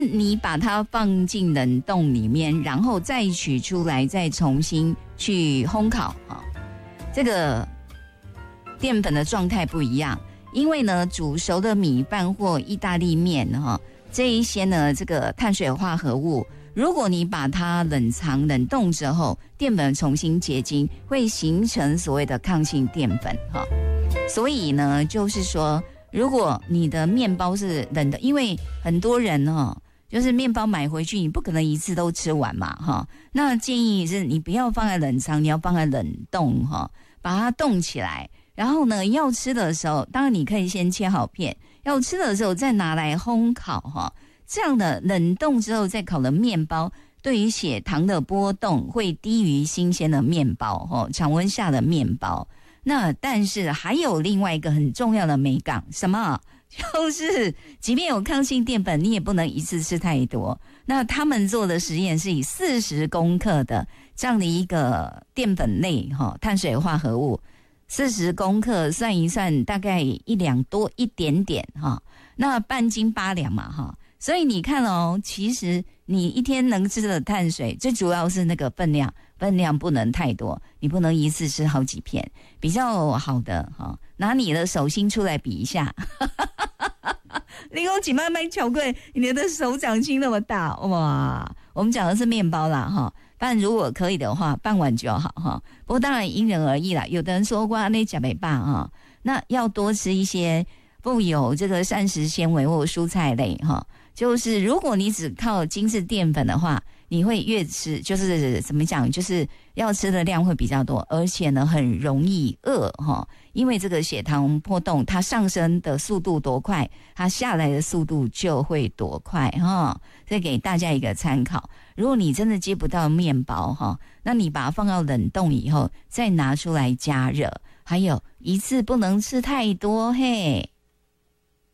你把它放进冷冻里面，然后再取出来，再重新去烘烤这个淀粉的状态不一样。因为呢，煮熟的米饭或意大利面这一些呢，这个碳水化合物，如果你把它冷藏冷冻之后，淀粉重新结晶，会形成所谓的抗性淀粉所以呢，就是说，如果你的面包是冷的，因为很多人就是面包买回去，你不可能一次都吃完嘛那建议是你不要放在冷藏，你要放在冷冻把它冻起来。然后呢，要吃的时候，当然你可以先切好片，要吃的时候再拿来烘烤这样的冷冻之后再烤的面包，对于血糖的波动会低于新鲜的面包常温下的面包。那但是还有另外一个很重要的美感，什么？就是即便有抗性淀粉，你也不能一次吃太多。那他们做的实验是以40公克的这样的一个淀粉类碳水化合物，40公克算一算，大概1两多一点点那半斤8两嘛所以你看其实你一天能吃的碳水，最主要是那个分量不能太多，你不能一次吃好几片。比较好的拿你的手心出来比一下，你说几慢慢巧贵，你的手掌心那么大哇！我们讲的是面包啦但如果可以的话，半碗就好不过当然因人而异啦，有的人说哇那吃不饱那要多吃一些富有这个膳食纤维或蔬菜类就是如果你只靠精致淀粉的话，你会越吃就是怎么讲，就是要吃的量会比较多，而且呢很容易饿因为这个血糖波动，它上升的速度多快，它下来的速度就会多快所以给大家一个参考。如果你真的接不到面包那你把它放到冷冻以后再拿出来加热，还有一次不能吃太多嘿。